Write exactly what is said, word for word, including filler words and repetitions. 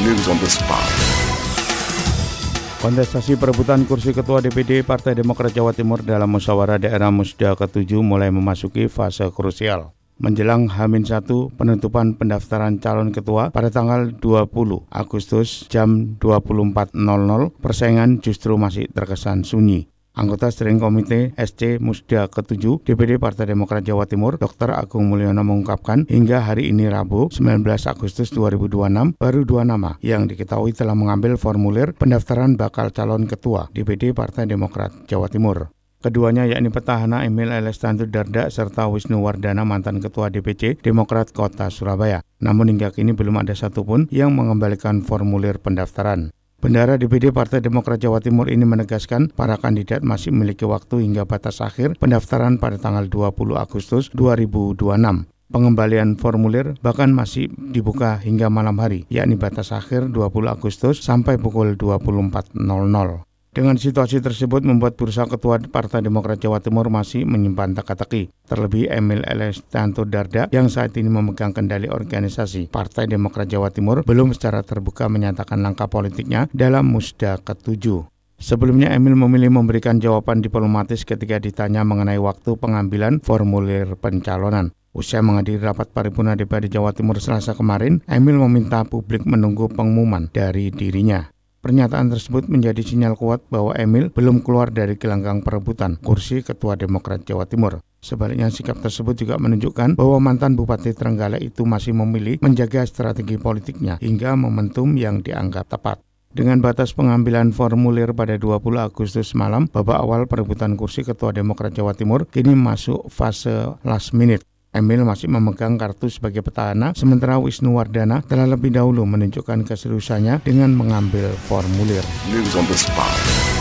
News on the spot. Kontestasi perebutan kursi Ketua D P D Partai Demokrat Jawa Timur dalam musyawarah daerah Musda ketujuh mulai memasuki fase krusial. Menjelang H minus satu penutupan pendaftaran calon ketua pada tanggal dua puluh Agustus jam dua puluh empat nol nol, persaingan justru masih terkesan sunyi. Anggota Steering Komite S C Musda ketujuh D P D Partai Demokrat Jawa Timur, Doktor Agung Mulyono mengungkapkan hingga hari ini Rabu sembilan belas Agustus dua ribu dua puluh enam baru dua nama yang diketahui telah mengambil formulir pendaftaran bakal calon ketua D P D Partai Demokrat Jawa Timur. Keduanya yakni petahana Emil alias Tantu Dardak serta Wisnu Wardana mantan Ketua D P C Demokrat Kota Surabaya. Namun hingga kini belum ada satupun yang mengembalikan formulir pendaftaran. Bendahara D P D Partai Demokrat Jawa Timur ini menegaskan para kandidat masih memiliki waktu hingga batas akhir pendaftaran pada tanggal dua puluh Agustus dua ribu dua puluh enam. Pengembalian formulir bahkan masih dibuka hingga malam hari, yakni batas akhir dua puluh Agustus sampai pukul dua puluh empat nol nol. Dengan situasi tersebut membuat bursa ketua Partai Demokrat Jawa Timur masih menyimpan teka-teki. Terlebih Emil alias Tantu Dardak yang saat ini memegang kendali organisasi Partai Demokrat Jawa Timur belum secara terbuka menyatakan langkah politiknya dalam Musda ketujuh. Sebelumnya Emil memilih memberikan jawaban diplomatis ketika ditanya mengenai waktu pengambilan formulir pencalonan. Usai menghadiri rapat paripurna D P R D Jawa Timur Selasa kemarin, Emil meminta publik menunggu pengumuman dari dirinya. Pernyataan tersebut menjadi sinyal kuat bahwa Emil belum keluar dari gelanggang perebutan kursi Ketua Demokrat Jawa Timur. Sebaliknya sikap tersebut juga menunjukkan bahwa mantan Bupati Trenggalek itu masih memilih menjaga strategi politiknya hingga momentum yang dianggap tepat. Dengan batas pengambilan formulir pada dua puluh Agustus malam, babak awal perebutan kursi Ketua Demokrat Jawa Timur kini masuk fase last minute. Emil masih memegang kartu sebagai petahana, sementara Wisnu Wardana telah lebih dahulu menunjukkan keseriusannya dengan mengambil formulir. News on the spot.